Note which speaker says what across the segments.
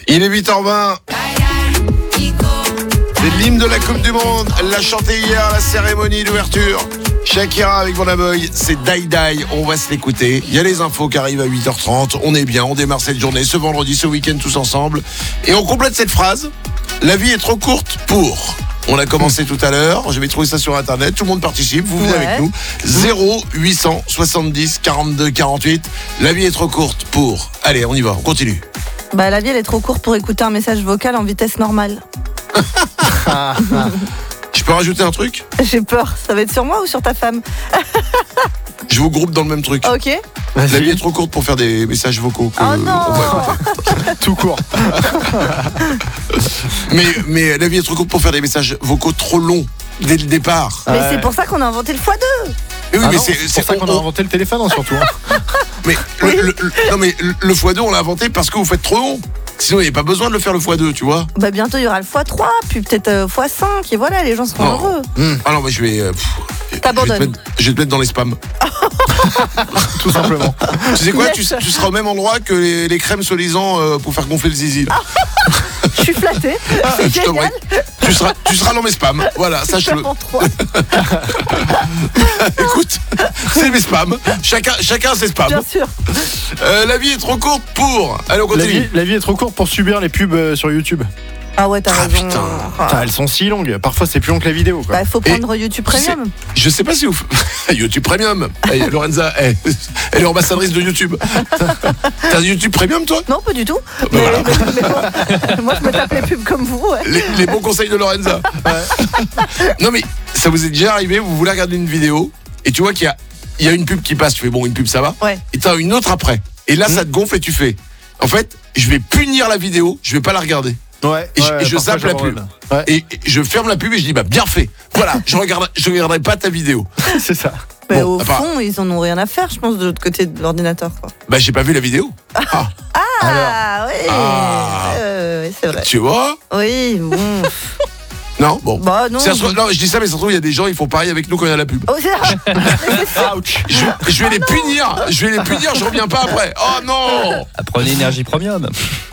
Speaker 1: Il est 8h20. C'est l'hymne de la Coupe du Monde. Elle l'a chanté hier à la cérémonie d'ouverture. Shakira avec Burna Boy, c'est Die Die. On va se l'écouter. Il y a les infos qui arrivent à 8h30. On est bien, on démarre cette journée, ce vendredi, ce week-end tous ensemble. Et on complète cette phrase. La vie est trop courte pour... On a commencé tout à l'heure, j'avais trouvé ça sur internet, tout le monde participe, vous venez avec nous. 0870 42 48. La vie est trop courte pour... Allez, on y va, on continue.
Speaker 2: Bah la vie elle est trop courte pour écouter un message vocal en vitesse normale.
Speaker 1: Je peux rajouter un truc ?
Speaker 2: J'ai peur, ça va être sur moi ou sur ta femme ?
Speaker 1: Je vous groupe dans le même truc.
Speaker 2: Ok.
Speaker 1: La vie est trop courte pour faire des messages vocaux.
Speaker 2: Oh non.
Speaker 3: Tout court.
Speaker 1: mais la vie est trop courte pour faire des messages vocaux trop longs dès le départ.
Speaker 2: Mais c'est pour ça qu'on a inventé le x2.
Speaker 1: Mais oui, mais
Speaker 3: non, c'est pour ça qu'on a inventé le téléphone surtout.
Speaker 1: Mais le x2 on l'a inventé parce que vous faites trop long. Sinon il n'y a pas besoin de le faire le x2, tu vois.
Speaker 2: Bah bientôt il y aura le x3, puis peut-être x5 et voilà, les gens seront heureux.
Speaker 1: Ah non, mais je vais
Speaker 2: T'abandonnes.
Speaker 1: je vais te mettre dans les spams.
Speaker 3: Tout simplement.
Speaker 1: Tu sais quoi, tu seras au même endroit que les crèmes soi-disant pour faire gonfler le zizi.
Speaker 2: Je suis flattée. C'est
Speaker 1: Je t'en
Speaker 2: génial.
Speaker 1: prie. Tu seras dans mes spams. Voilà, sache-le. Écoute, c'est mes spams. Chacun ses spams.
Speaker 2: Bien sûr.
Speaker 1: La vie est trop courte pour... Allez, on continue.
Speaker 3: La vie est trop courte pour subir les pubs sur YouTube.
Speaker 2: Ah ouais, t'as raison.
Speaker 1: Putain.
Speaker 3: Putain, elles sont si longues. Parfois, c'est plus long que la vidéo. Quoi.
Speaker 2: Bah faut prendre YouTube Premium.
Speaker 1: Je sais pas si vous... YouTube Premium. Hey, Lorenza, elle est ambassadrice de YouTube. T'as YouTube Premium, toi ?
Speaker 2: Non, pas du tout.
Speaker 1: Bah voilà.
Speaker 2: Mais moi, je me tape les pubs comme vous. Ouais.
Speaker 1: Les bons conseils de Lorenza. Non mais, ça vous est déjà arrivé, vous voulez regarder une vidéo, et tu vois qu'il y a une pub qui passe, tu fais bon, une pub ça va,
Speaker 2: Ouais.
Speaker 1: et t'as une autre après. Et là, ça te gonfle et tu fais, en fait, je vais punir la vidéo, je vais pas la regarder.
Speaker 3: Ouais.
Speaker 1: Et je zappe la pub.
Speaker 3: Ouais.
Speaker 1: Et je ferme la pub et je dis, bah bien fait. Voilà, je regarderai pas ta vidéo.
Speaker 3: C'est ça.
Speaker 2: Mais
Speaker 1: Bon,
Speaker 2: au fond, ils en ont rien à faire, je pense, de l'autre côté de l'ordinateur. Quoi.
Speaker 1: Bah j'ai pas vu la vidéo.
Speaker 2: Oui, c'est vrai.
Speaker 1: Tu vois ?
Speaker 2: Oui, bon.
Speaker 1: Non, bon.
Speaker 2: Bah non.
Speaker 1: Non, je dis ça, mais ça se trouve, il y a des gens, ils font pareil avec nous quand il y a la pub.
Speaker 2: Oh, c'est
Speaker 3: Ouch.
Speaker 1: Je vais les punir, je reviens pas après. Oh non.
Speaker 4: Prenez énergie premium.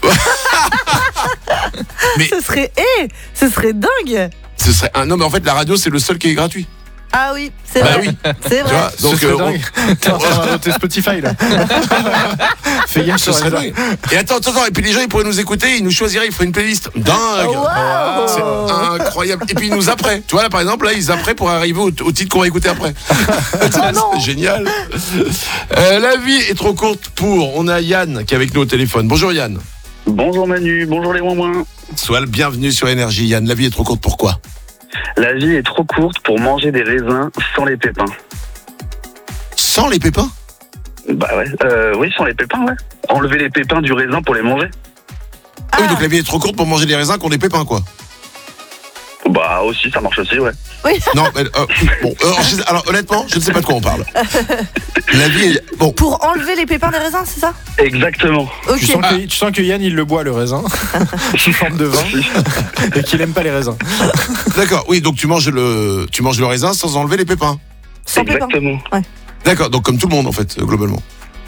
Speaker 1: Mais
Speaker 2: ce serait dingue.
Speaker 1: ce serait non mais en fait la radio c'est le seul qui est gratuit.
Speaker 2: Ah oui, c'est
Speaker 1: Bah
Speaker 2: vrai.
Speaker 1: oui.
Speaker 2: C'est
Speaker 1: Tu
Speaker 2: vrai.
Speaker 1: vois, donc
Speaker 3: Ce serait dingue. T'es en train de noter Spotify là. Fais gaffe
Speaker 1: ce
Speaker 3: sur
Speaker 1: serait
Speaker 3: les
Speaker 1: dingue. Et attends, et puis les gens ils pourraient nous écouter, ils nous choisiraient, ils feraient une playlist dingue.
Speaker 2: Wow.
Speaker 1: C'est incroyable. Et puis ils nous apprêtent. Tu vois là par exemple là ils apprêtent pour arriver au titre qu'on va écouter après. C'est génial. La vie est trop courte pour. On a Yann qui est avec nous au téléphone. Bonjour Yann.
Speaker 5: Bonjour Manu, bonjour les moins.
Speaker 1: Sois le bienvenu sur Énergie Yann. La vie est trop courte, pourquoi ?
Speaker 5: La vie est trop courte pour manger des raisins sans les pépins.
Speaker 1: Sans les pépins ?
Speaker 5: Bah ouais, oui, sans les pépins, ouais. Enlever les pépins du raisin pour les manger.
Speaker 1: Ah oui, donc la vie est trop courte pour manger des raisins qui ont des pépins, quoi.
Speaker 5: Bah aussi, ça marche aussi, ouais.
Speaker 1: Non, mais, bon, alors honnêtement, je ne sais pas de quoi on parle. La vie est... Bon,
Speaker 2: Pour enlever les pépins des raisins, c'est ça ?
Speaker 5: Exactement.
Speaker 2: Ok.
Speaker 3: Tu sens que Yann il le boit le raisin sous forme de vin et qu'il aime pas les raisins.
Speaker 1: d'accord, oui, donc tu manges le raisin sans enlever les pépins.
Speaker 2: Sans pépins.
Speaker 5: Exactement.
Speaker 1: D'accord, donc comme tout le monde en fait, globalement.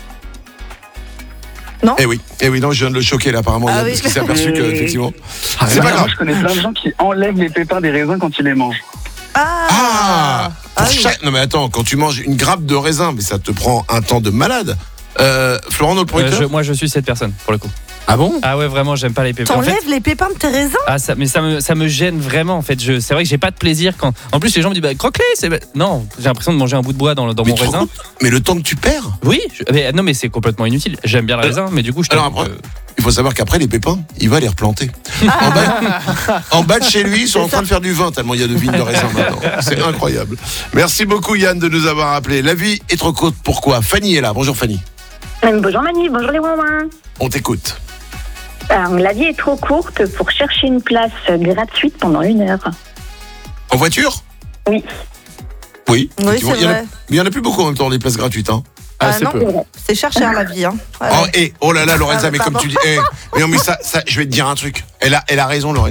Speaker 2: Non.
Speaker 1: Eh oui, non, je viens de le choquer là apparemment,
Speaker 2: Ah
Speaker 1: Yann,
Speaker 2: oui.
Speaker 1: parce qu'il s'est aperçu que effectivement. C'est
Speaker 5: Bah,
Speaker 1: pas grave.
Speaker 5: moi, je connais plein de gens qui enlèvent les pépins des raisins quand ils les mangent.
Speaker 1: Ah, pour
Speaker 2: oui.
Speaker 1: chaque... Non mais attends, quand tu manges une grappe de raisin, mais ça te prend un temps de malade. Florent, notre producteur.
Speaker 4: Moi, je suis cette personne, pour le coup.
Speaker 1: Ah bon ?
Speaker 4: Ah ouais, vraiment, j'aime pas les pépins. En
Speaker 2: T'enlèves
Speaker 4: fait,
Speaker 2: les pépins de tes raisins ?
Speaker 4: mais ça me gêne vraiment, en fait. C'est vrai que j'ai pas de plaisir quand... En plus, les gens me disent, croque-les. Non, j'ai l'impression de manger un bout de bois dans
Speaker 1: Mais
Speaker 4: mon
Speaker 1: trop
Speaker 4: raisin.
Speaker 1: cool. Mais le temps que tu perds.
Speaker 4: Oui, non, mais c'est complètement inutile. J'aime bien le raisin, mais du coup, je
Speaker 1: Alors
Speaker 4: t'avoue
Speaker 1: après, il faut savoir qu'après les pépins, il va les replanter. En bas de chez lui, ils sont en train de faire du vin tellement il y a de vignes de raisin maintenant. C'est incroyable. Merci beaucoup Yann de nous avoir appelé. La vie est trop courte. Pourquoi ? Fanny est là. Bonjour Fanny.
Speaker 6: Bonjour Manu, bonjour les ouin-ouin.
Speaker 1: On t'écoute.
Speaker 6: Alors, la vie est trop courte pour chercher une place gratuite pendant 1 heure.
Speaker 1: En voiture ?
Speaker 6: Oui.
Speaker 1: Oui.
Speaker 2: Oui,
Speaker 1: effectivement.
Speaker 2: c'est
Speaker 1: Il y en a-
Speaker 2: vrai.
Speaker 1: Mais il y en a plus beaucoup en même temps, des places gratuites. Hein.
Speaker 3: Assez
Speaker 2: non,
Speaker 3: peu.
Speaker 2: c'est cher la vie. Hein. Ouais,
Speaker 1: Oh,
Speaker 2: ouais.
Speaker 1: oh là là, Lorenza,
Speaker 2: Ah,
Speaker 1: mais comme
Speaker 2: pardon.
Speaker 1: tu dis. Mais non, mais ça, je vais te dire un truc. Elle a raison, Lorenza.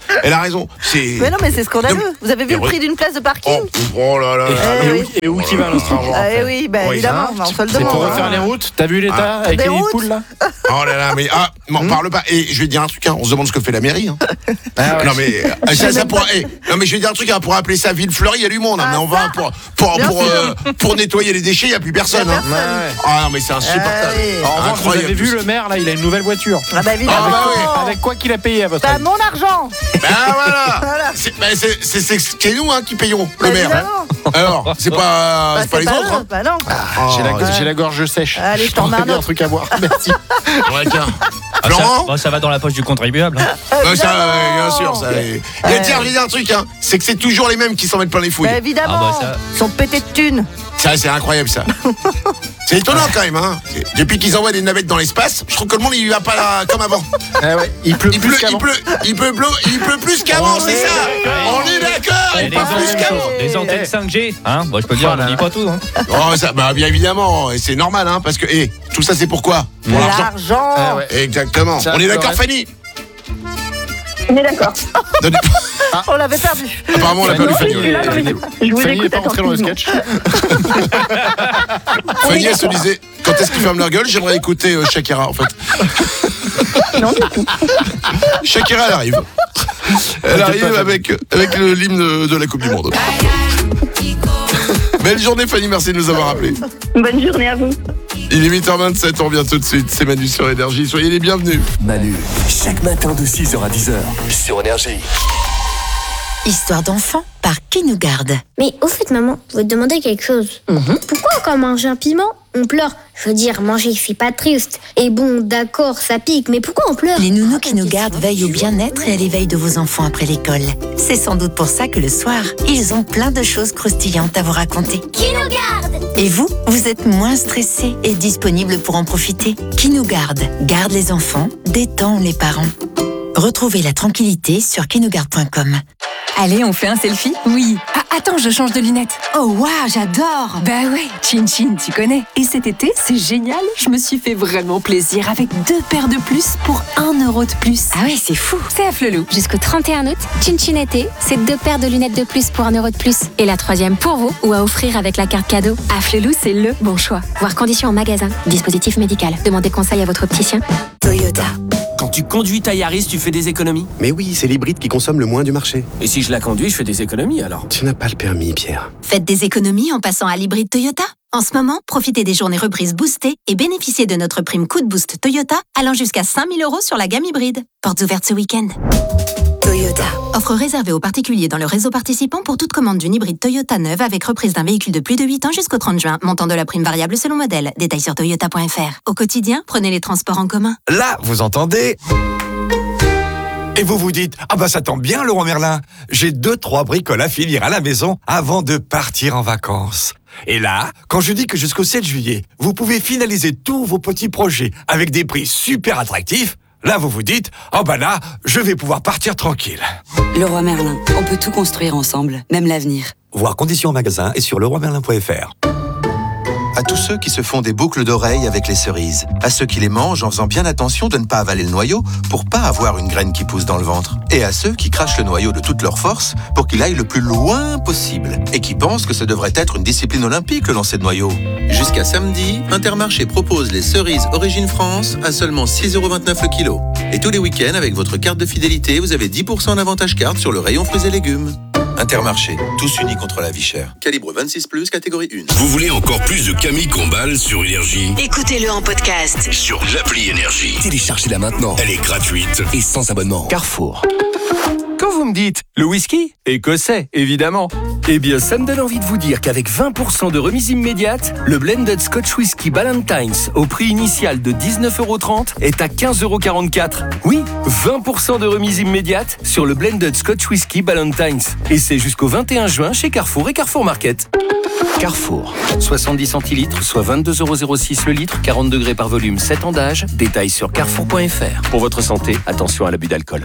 Speaker 1: Elle a raison.
Speaker 2: Mais non, mais c'est scandaleux.
Speaker 1: Non,
Speaker 2: Vous avez vu le prix d'une place de parking?
Speaker 1: Oh là là.
Speaker 3: Et où qui va l'Australie?
Speaker 2: Ah oui, bah évidemment, on se le
Speaker 3: C'est
Speaker 2: demande.
Speaker 3: pour refaire les routes. T'as vu l'état avec
Speaker 2: Des
Speaker 3: les
Speaker 2: routes
Speaker 3: poules là?
Speaker 1: Oh là là, mais m'en parle pas. Et je vais te dire un truc, on se demande ce que fait la mairie. Non mais ça pourrait. Non mais je vais dire un truc, on pourrait appeler ça ville fleurie, il y a du monde. Mais on va pour nettoyer les déchets, il y a plus personne. Ah non mais c'est insupportable.
Speaker 3: En revanche, vous avez vu le maire là, il a une nouvelle voiture.
Speaker 2: Ah bah évidemment.
Speaker 3: Avec quoi qu'il a payé à votre avis?
Speaker 2: Mon argent.
Speaker 1: Voilà. C'est nous qui payons le maire. Alors, c'est pas les autres.
Speaker 2: Bah non.
Speaker 3: J'ai la gorge sèche.
Speaker 2: Allez, je t'en remets un
Speaker 3: un truc à boire. Merci.
Speaker 1: Florent,
Speaker 4: ça va dans la poche du contribuable.
Speaker 1: bien sûr. Tiens, je vais dire un truc, c'est que c'est toujours les mêmes qui s'en mettent plein les fouilles.
Speaker 2: Bah évidemment. Ils sont pétés de thunes.
Speaker 1: Ça, c'est incroyable, ça. C'est étonnant quand même, Depuis qu'ils envoient des navettes dans l'espace, je trouve que le monde, il va pas comme avant.
Speaker 3: Il pleut plus qu'avant.
Speaker 1: Il pleut plus qu'avant, c'est ça. On est d'accord, il pleut plus qu'avant.
Speaker 4: Les antennes 5G, je peux le dire, on dit pas tout.
Speaker 1: Oh, ça, bah, bien évidemment, et c'est normal, parce que, tout ça, c'est pourquoi? Pour l'argent. Exactement. On est d'accord, Fanny?
Speaker 6: On est d'accord.
Speaker 2: On l'avait perdu.
Speaker 1: Apparemment, on l'a perdu, Fanny.
Speaker 6: Je vous
Speaker 3: Fanny n'est
Speaker 6: écoute
Speaker 3: pas rentrée dans le
Speaker 6: attentivement.
Speaker 3: sketch.
Speaker 1: Fanny, elle se disait, quand est-ce qu'ils ferment leur gueule? J'aimerais écouter Shakira, en fait.
Speaker 6: Non, du tout.
Speaker 1: Shakira, elle arrive. Elle arrive avec l'hymne de la Coupe du Monde. Belle journée, Fanny, merci de nous avoir appelés.
Speaker 6: Bonne journée à vous.
Speaker 1: Il est 8h27, on revient tout de suite. C'est Manu sur Énergie. Soyez les bienvenus.
Speaker 7: Manu, chaque matin de 6h à 10h sur Énergie.
Speaker 8: Histoire d'enfant par Qui nous garde.
Speaker 9: Mais au fait, maman, je vais te demander quelque chose. Pourquoi quand on mange un piment, on pleure? Je veux dire, manger, je suis pas triste. Et bon, d'accord, ça pique, mais pourquoi on pleure?
Speaker 8: Les nounous Qui nous gardent veillent au bien-être et à l'éveil de vos enfants après l'école. C'est sans doute pour ça que le soir, ils ont plein de choses croustillantes à vous raconter.
Speaker 9: Qui nous garde?
Speaker 8: Et vous êtes moins stressé et disponible pour en profiter. Qui nous garde les enfants, détend les parents. Retrouvez la tranquillité sur kinougarde.com.
Speaker 10: Allez, on fait un selfie? Oui. Ah, attends, je change de lunettes. Oh, waouh, j'adore. Bah ouais, Chin Chin, tu connais. Et cet été, c'est génial. Je me suis fait vraiment plaisir avec 2 paires de plus pour 1 euro de plus. Ah ouais, c'est fou. C'est à Flelou.
Speaker 11: Jusqu'au 31 août, Chin Chin été, c'est 2 paires de lunettes de plus pour 1 euro de plus. Et la 3e pour vous ou à offrir avec la carte cadeau.
Speaker 10: À Flelou, c'est le bon choix.
Speaker 11: Voir conditions en magasin. Dispositif médical. Demandez conseil à votre opticien.
Speaker 8: Toyota.
Speaker 12: Quand tu conduis ta Yaris, tu fais des économies?
Speaker 13: Mais oui, c'est l'hybride qui consomme le moins du marché.
Speaker 12: Et si je la conduis, je fais des économies alors?
Speaker 13: Tu n'as pas le permis, Pierre.
Speaker 8: Faites des économies en passant à l'hybride Toyota. En ce moment, profitez des journées reprises boostées et bénéficiez de notre prime coup de boost Toyota allant jusqu'à 5 000 € sur la gamme hybride. Portes ouvertes ce week-end. Toyota. Offre réservée aux particuliers dans le réseau participant pour toute commande d'une hybride Toyota neuve avec reprise d'un véhicule de plus de 8 ans jusqu'au 30 juin. Montant de la prime variable selon modèle. Détails sur toyota.fr. Au quotidien, prenez les transports en commun.
Speaker 14: Là, vous entendez? Et vous vous dites, ah bah ça tombe bien Leroy Merlin, j'ai 2-3 bricoles à finir à la maison avant de partir en vacances. Et là, quand je dis que jusqu'au 7 juillet, vous pouvez finaliser tous vos petits projets avec des prix super attractifs, là vous vous dites, oh bah là, je vais pouvoir partir tranquille.
Speaker 15: Leroy Merlin, on peut tout construire ensemble, même l'avenir.
Speaker 14: Voir conditions en magasin et sur leroymerlin.fr.
Speaker 16: À tous ceux qui se font des boucles d'oreilles avec les cerises. À ceux qui les mangent en faisant bien attention de ne pas avaler le noyau pour pas avoir une graine qui pousse dans le ventre. Et à ceux qui crachent le noyau de toute leur force pour qu'il aille le plus loin possible. Et qui pensent que ça devrait être une discipline olympique le lancer de noyau.
Speaker 17: Jusqu'à samedi, Intermarché propose les cerises Origine France à seulement 6,29 € le kilo. Et tous les week-ends, avec votre carte de fidélité, vous avez 10% d'avantage carte sur le rayon fruits et légumes.
Speaker 16: Intermarché, tous unis contre la vie chère.
Speaker 17: Calibre 26+, catégorie 1.
Speaker 18: Vous voulez encore plus de Camille Combal sur Énergie?
Speaker 8: Écoutez-le en podcast
Speaker 18: sur l'appli Énergie.
Speaker 7: Téléchargez-la maintenant.
Speaker 18: Elle est gratuite
Speaker 7: et sans abonnement.
Speaker 12: Carrefour. Quand vous me dites le whisky, écossais, évidemment. Eh bien, ça me donne envie de vous dire qu'avec 20% de remise immédiate, le Blended Scotch Whisky Ballantines, au prix initial de 19,30 € est à 15,44 €. Oui, 20% de remise immédiate sur le Blended Scotch Whisky Ballantines. Et c'est jusqu'au 21 juin chez Carrefour et Carrefour Market. Carrefour, 70 centilitres, soit 22,06 € le litre, 40 degrés par volume, 7 ans d'âge. Détails sur carrefour.fr. Pour votre santé, attention à l'abus d'alcool.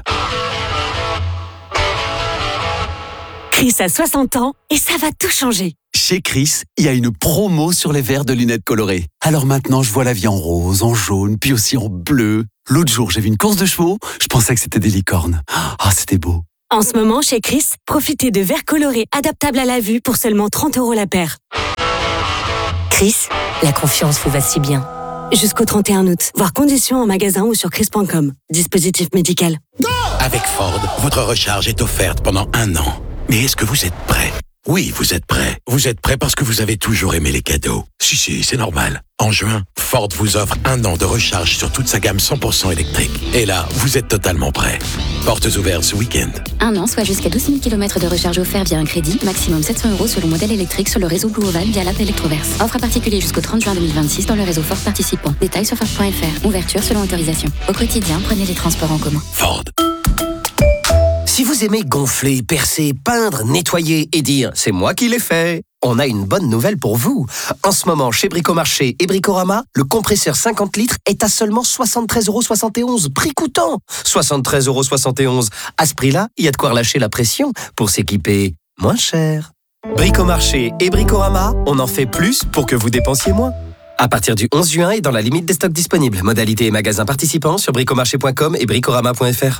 Speaker 10: Chris a 60 ans et ça va tout changer.
Speaker 7: Chez Chris, il y a une promo sur les verres de lunettes colorées. Alors maintenant, je vois la vie en rose, en jaune, puis aussi en bleu. L'autre jour, j'ai vu une course de chevaux, je pensais que c'était des licornes. Ah, c'était beau.
Speaker 19: En ce moment, chez Chris, profitez de verres colorés adaptables à la vue pour seulement 30 € la paire. Chris, la confiance vous va si bien. Jusqu'au 31 août. Voir conditions en magasin ou sur chris.com. Dispositif médical.
Speaker 18: Avec Ford, votre recharge est offerte pendant 1 an. Mais est-ce que vous êtes prêt ? Oui, vous êtes prêt. Vous êtes prêt parce que vous avez toujours aimé les cadeaux. Si, c'est normal. En juin, Ford vous offre 1 an de recharge sur toute sa gamme 100% électrique. Et là, vous êtes totalement prêt. Portes ouvertes ce week-end.
Speaker 11: 1 an, soit jusqu'à 12 000 km de recharge offert via un crédit, maximum 700 € sur le modèle électrique sur le réseau Blue Oval via l'app Electroverse. Offre à particulier jusqu'au 30 juin 2026 dans le réseau Ford participant. Détails sur Ford.fr. Ouverture selon autorisation. Au quotidien, prenez les transports en commun.
Speaker 18: Ford.
Speaker 20: Si vous aimez gonfler, percer, peindre, nettoyer et dire « c'est moi qui l'ai fait », on a une bonne nouvelle pour vous. En ce moment, chez Bricomarché et Bricorama, le compresseur 50 litres est à seulement 73,71 €. Prix coûtant 73,71 €. À ce prix-là, il y a de quoi relâcher la pression pour s'équiper moins cher. Bricomarché et Bricorama, on en fait plus pour que vous dépensiez moins. À partir du 11 juin et dans la limite des stocks disponibles. Modalités et magasins participants sur bricomarché.com et bricorama.fr.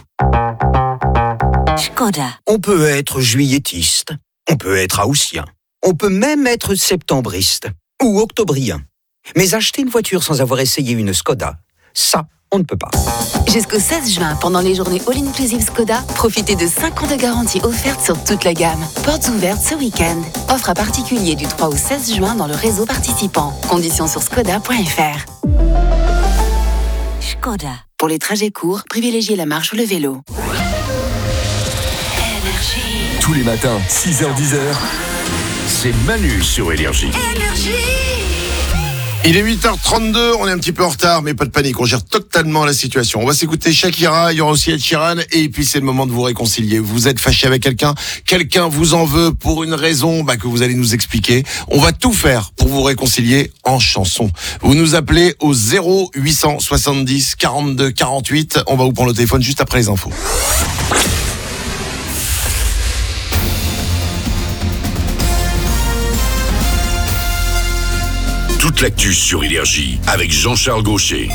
Speaker 19: Skoda.
Speaker 21: On peut être juillettiste, on peut être haussien, on peut même être septembriste ou octobrien. Mais acheter une voiture sans avoir essayé une Skoda, ça, on ne peut pas.
Speaker 10: Jusqu'au 16 juin, pendant les journées All-Inclusive Skoda, profitez de 5 ans de garantie offerte sur toute la gamme. Portes ouvertes ce week-end. Offre à particulier du 3 au 16 juin dans le réseau participant. Conditions sur skoda.fr.
Speaker 19: Skoda.
Speaker 10: Pour les trajets courts, privilégiez la marche ou le vélo.
Speaker 18: Tous les matins, 6h-10h, c'est Manu sur Énergie.
Speaker 1: Il est 8h32, on est un petit peu en retard, mais pas de panique, on gère totalement la situation. On va s'écouter Shakira, il y aura aussi Ed Sheeran, et puis c'est le moment de vous réconcilier. Vous êtes fâché avec quelqu'un vous en veut pour une raison que vous allez nous expliquer. On va tout faire pour vous réconcilier en chanson. Vous nous appelez au 0870 42 48, on va vous prendre le téléphone juste après les infos.
Speaker 18: Toute l'actu sur Énergie avec Jean-Charles Gaucher.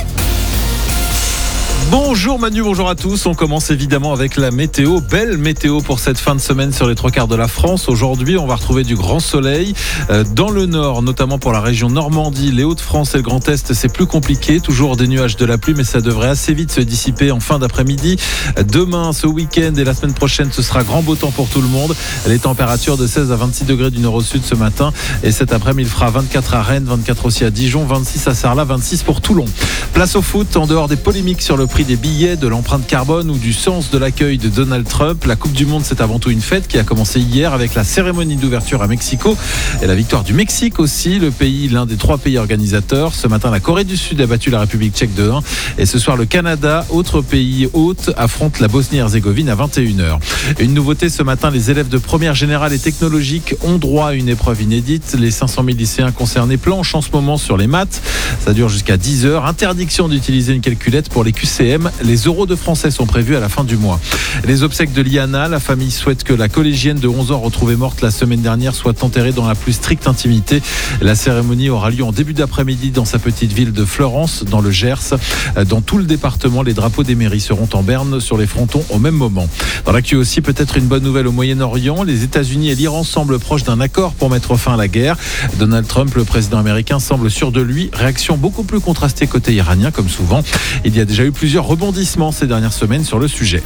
Speaker 22: Bonjour Manu, bonjour à tous. On commence évidemment avec la météo. Belle météo pour cette fin de semaine sur les 3/4 de la France. Aujourd'hui, on va retrouver du grand soleil. Dans le nord, notamment pour la région Normandie, les Hauts-de-France et le Grand Est, c'est plus compliqué. Toujours des nuages, de la pluie, mais ça devrait assez vite se dissiper en fin d'après-midi. Demain, ce week-end et la semaine prochaine, ce sera grand beau temps pour tout le monde. Les températures de 16 à 26 degrés du nord au sud ce matin. Et cet après-midi, il fera 24 à Rennes, 24 aussi à Dijon, 26 à Sarlat, 26 pour Toulon. Place au foot, en dehors des polémiques sur le prix des billets, de l'empreinte carbone ou du sens de l'accueil de Donald Trump. La Coupe du Monde, c'est avant tout une fête qui a commencé hier avec la cérémonie d'ouverture à Mexico et la victoire du Mexique aussi, le pays, l'un des 3 pays organisateurs. Ce matin, la Corée du Sud a battu la République tchèque de 1 et ce soir, le Canada, autre pays hôte, affronte la Bosnie-Herzégovine à 21h. Une nouveauté ce matin, les élèves de première générale et technologique ont droit à une épreuve inédite. Les 500 000 lycéens concernés planchent en ce moment sur les maths. Ça dure jusqu'à 10h. Interdiction d'utiliser une calculette pour les QCM. Les euros de français sont prévus à la fin du mois. Les obsèques de Liana, la famille souhaite que la collégienne de 11 ans retrouvée morte la semaine dernière soit enterrée dans la plus stricte intimité. La cérémonie aura lieu en début d'après-midi dans sa petite ville de Fleurance, dans le Gers. Dans tout le département, les drapeaux des mairies seront en berne sur les frontons au même moment. Dans l'actu aussi, peut-être une bonne nouvelle au Moyen-Orient. Les États-Unis et l'Iran semblent proches d'un accord pour mettre fin à la guerre. Donald Trump, le président américain, semble sûr de lui. Réaction beaucoup plus contrastée côté iranien, comme souvent. Il y a déjà eu plusieurs rebondissements ces dernières semaines sur le sujet.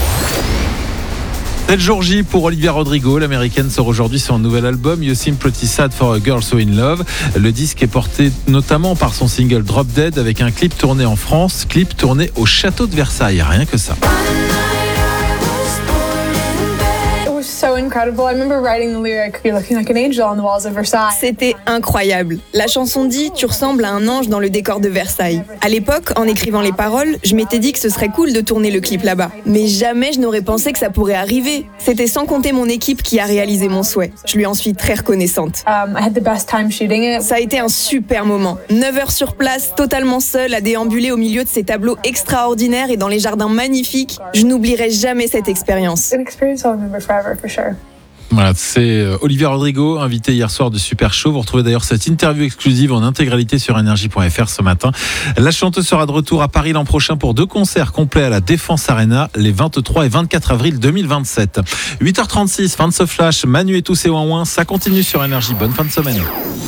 Speaker 22: C'est le jour J pour Olivia Rodrigo. L'américaine sort aujourd'hui son nouvel album You Seem Pretty Sad for a Girl So In Love. Le disque est porté notamment par son single Drop Dead avec un clip tourné en France, clip tourné au château de Versailles, rien que ça.
Speaker 23: C'était incroyable. La chanson dit « Tu ressembles à un ange dans le décor de Versailles ». À l'époque, en écrivant les paroles, je m'étais dit que ce serait cool de tourner le clip là-bas. Mais jamais je n'aurais pensé que ça pourrait arriver. C'était sans compter mon équipe qui a réalisé mon souhait. Je lui en suis très reconnaissante. Ça a été un super moment. 9 heures sur place, totalement seule, à déambuler au milieu de ces tableaux extraordinaires et dans les jardins magnifiques. Je n'oublierai jamais cette expérience.
Speaker 22: Voilà, c'est Olivia Rodrigo, invité hier soir de Super Show. Vous retrouvez d'ailleurs cette interview exclusive en intégralité sur énergie.fr ce matin. La chanteuse sera de retour à Paris l'an prochain pour 2 concerts complets à la Défense Arena les 23 et 24 avril 2027. 8h36, fin de ce flash. Manu et tous ses ouin-ouin, ça continue sur Énergie. Bonne fin de semaine.